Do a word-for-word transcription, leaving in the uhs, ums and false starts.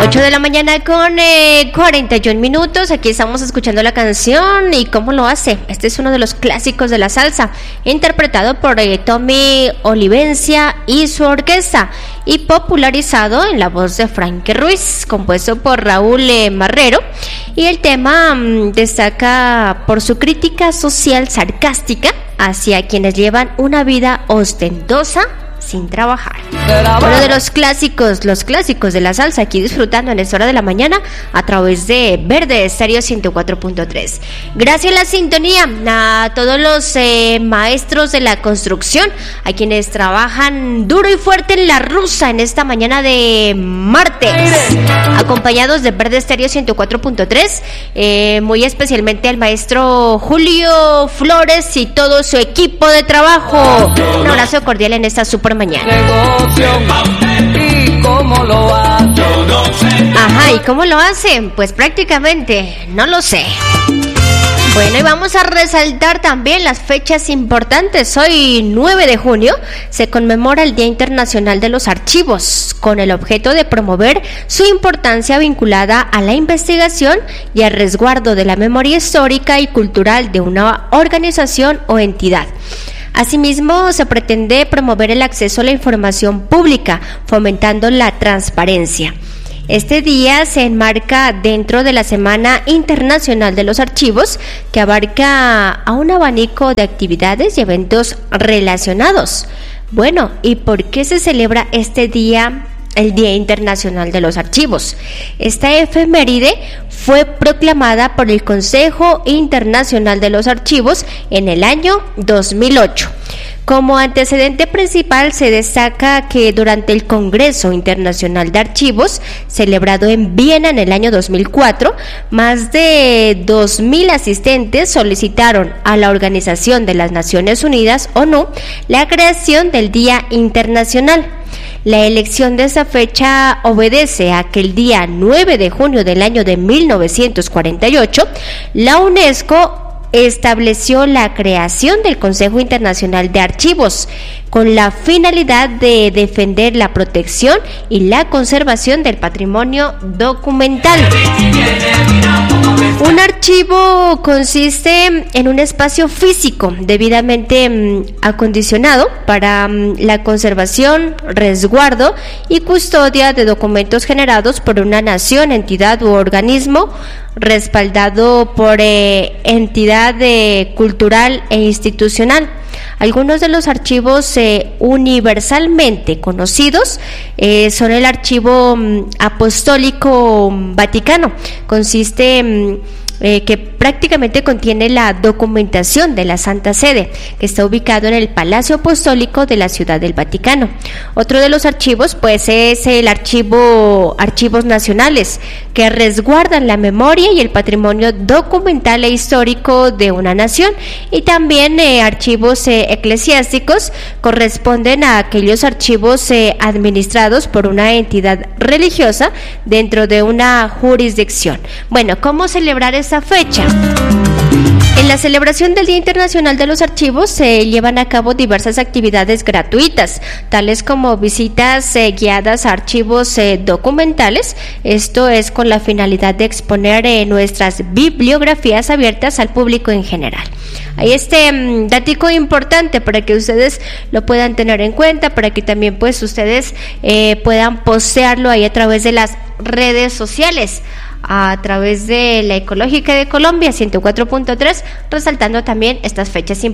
ocho de la mañana con eh, cuarenta y un minutos. Aquí estamos escuchando la canción ¿Y cómo lo hace? Este es uno de los clásicos de la salsa, interpretado por eh, Tommy Olivencia y su orquesta, y popularizado en la voz de Frankie Ruiz, compuesto por Raúl eh, Marrero. Y el tema mmm, destaca por su crítica social sarcástica hacia quienes llevan una vida ostentosa sin trabajar. Uno de los clásicos, los clásicos de la salsa, aquí disfrutando en esta hora de la mañana a través de Verde Estéreo ciento cuatro punto tres. Gracias a la sintonía a todos los eh, maestros de la construcción, a quienes trabajan duro y fuerte en la rusa en esta mañana de martes, acompañados de Verde Estéreo ciento cuatro punto tres, eh, muy especialmente al maestro Julio Flores y todo su equipo de trabajo. Un abrazo cordial en esta super mañana. ¿Y cómo lo hace? Ajá, ¿y cómo lo hacen? Pues prácticamente no lo sé. Bueno, y vamos a resaltar también las fechas importantes. Hoy, nueve de junio, se conmemora el Día Internacional de los Archivos, con el objeto de promover su importancia vinculada a la investigación y al resguardo de la memoria histórica y cultural de una organización o entidad. Asimismo, se pretende promover el acceso a la información pública, fomentando la transparencia. Este día se enmarca dentro de la Semana Internacional de los Archivos, que abarca a un abanico de actividades y eventos relacionados. Bueno, ¿y por qué se celebra este día, el Día Internacional de los Archivos? Esta efeméride fue proclamada por el Consejo Internacional de los Archivos en el año dos mil ocho. Como antecedente principal se destaca que durante el Congreso Internacional de Archivos, celebrado en Viena en el año dos mil cuatro, más de dos mil asistentes solicitaron a la Organización de las Naciones Unidas, ONU, la creación del Día Internacional. La elección de esa fecha obedece a que el día nueve de junio del año de mil novecientos cuarenta y ocho, la UNESCO estableció la creación del Consejo Internacional de Archivos con la finalidad de defender la protección y la conservación del patrimonio documental. Un archivo consiste en un espacio físico debidamente mm, acondicionado para mm, la conservación, resguardo y custodia de documentos generados por una nación, entidad u organismo, respaldado por eh, entidad eh, cultural e institucional. Algunos de los archivos eh, universalmente conocidos eh, son el Archivo mm, Apostólico Vaticano. Consiste mm, Eh, que prácticamente contiene la documentación de la Santa Sede, que está ubicado en el Palacio Apostólico de la Ciudad del Vaticano. Otro de los archivos pues es el archivo Archivos Nacionales, que resguardan la memoria y el patrimonio documental e histórico de una nación, y también eh, archivos eh, eclesiásticos corresponden a aquellos archivos eh, administrados por una entidad religiosa dentro de una jurisdicción. Bueno, ¿cómo celebrar esa fecha? En la celebración del Día Internacional de los Archivos se llevan a cabo diversas actividades gratuitas, tales como visitas eh, guiadas a archivos eh, documentales. Esto es con la finalidad de exponer eh, nuestras bibliografías abiertas al público en general. Hay este um, datico importante para que ustedes lo puedan tener en cuenta, para que también pues ustedes eh, puedan postearlo ahí a través de las redes sociales, a través de la Ecológica de Colombia ciento cuatro punto tres, resaltando también estas fechas importantes.